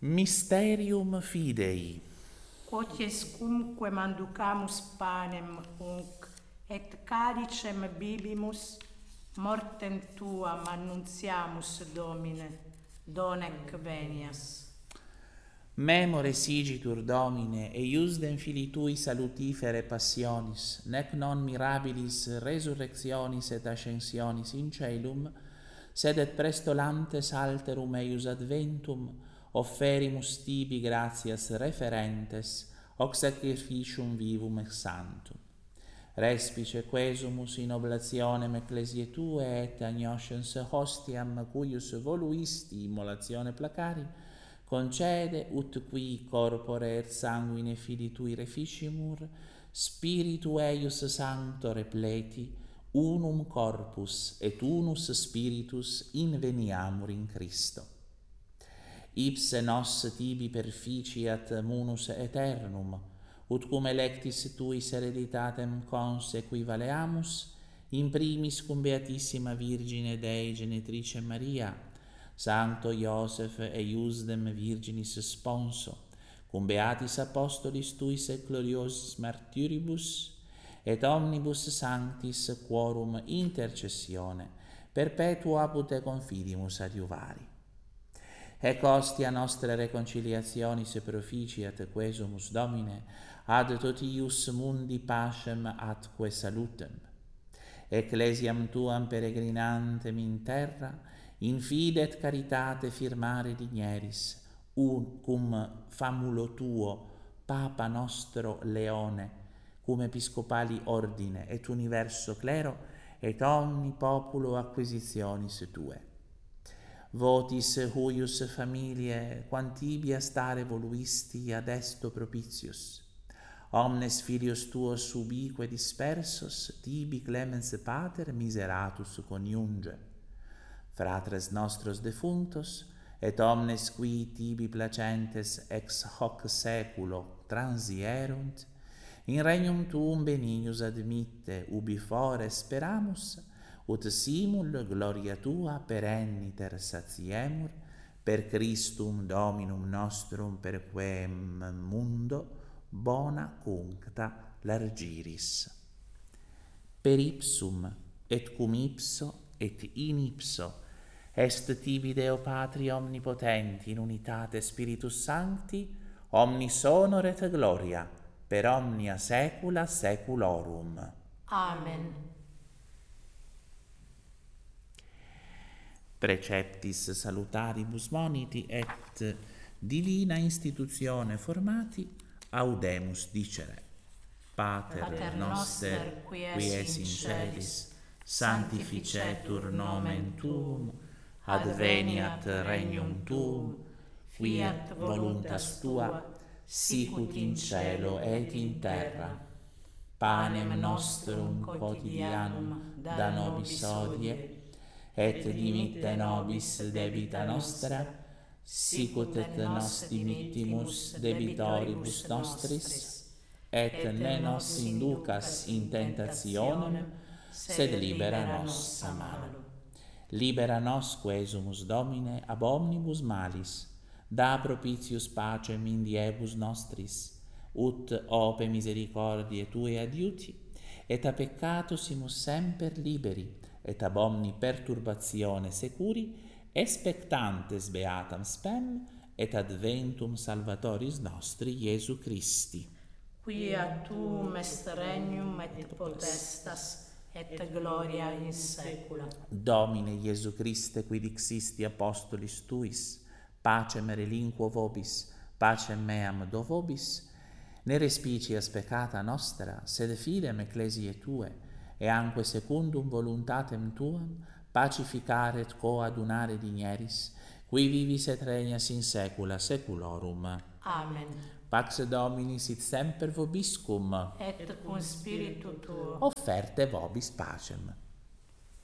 Mysterium Fidei. Quoties cumque manducamus panem unc, et calicem bibimus, mortem tuam annuntiamus, Domine, donec venias. Memore sigitur Domine, eiusdem Filii Tui salutifere passionis, nec non mirabilis resurrectionis et ascensionis in caelum, sed et prestolantes alterum eius adventum, offerimus tibi gratias referentes, hoc sacrificium vivum et sanctum. Respice quesumus in oblationem ecclesiae Tue et agnoscens hostiam cuius voluisti immolatione placari, concede ut qui corpore et sanguine Filii Tui reficimur, Spiritu eius sancto repleti, unum corpus et unus spiritus inveniamur in Christo. Ipse nos tibi perficiat munus aeternum, ut cum electis Tuis hereditatem consequivaleamus, in primis cum Beatissima Virgine Dei Genetrice Maria, Sancto Iosef eiusdem Virginis sponso, cum beatis apostolis Tuis et gloriosis martyribus, et omnibus sanctis quorum intercessione perpetua apud te confidimus adiuvari. Ec hostia nostra reconciliationis proficiat quesumus Domine, ad totius mundi pacem atque salutem. Ecclesiam Tuam peregrinantem in terra, in fide et caritate firmare digneris, cum famulo Tuo, Papa nostro Leone, cum episcopali ordine et universo clero, et omni populo acquisitionis Tue. Votis huius familiae quantibia stare voluisti ad esto propitius. Omnes filios Tuos ubique dispersos, tibi clemens Pater miseratus coniunge. Fratres nostros defunctos, et omnes qui tibi placentes ex hoc saeculo transierunt, in regnum Tuum benignus admitte, ubi fore speramus, ut simul gloria Tua perenniter satiemur, per Christum Dominum nostrum, per quem mundo bona cuncta largiris. Per ipsum, et cum ipso, et in ipso, est tibi Deo Patri omnipotenti, in unitate Spiritus Sancti, omnis honor et gloria, per omnia saecula saeculorum. Amen. Preceptis salutaribus moniti et divina institutione formati, audemus dicere. Pater noster, qui es in celis, sanctificetur nomen Tuum, adveniat regnum Tuum, fiat voluntas Tua, sicut in cielo et in terra. Panem nostrum quotidianum da nobis hodie, et dimitte nobis debita nostra, sicut et nos dimittimus debitoribus nostris, et ne nos inducas in tentationem, sed libera nos a malo. Libera nos quesumus Domine ab omnibus malis, da propitius pacem in diebus nostris, ut ope misericordiae Tue adiuti, et a peccatusimus semper liberi, et ab omni perturbatione securi, expectantes beatam spem, et adventum Salvatoris nostri Iesu Christi. Quia Tuum est regnum et potestas, et gloria in saecula. Domine Iesu Christe, qui dixisti apostolis Tuis, pacem relinquo vobis, pacem meam do vobis, ne respicias peccata nostra, sed fidem ecclesiae Tue, e anque secundum voluntatem Tuam, pacificare et coadunare digneris, qui vivis et regnas in saecula saeculorum. Amen. Pax Domini sit semper vobiscum, Et cum spiritu Tuo. offerte vobis pacem.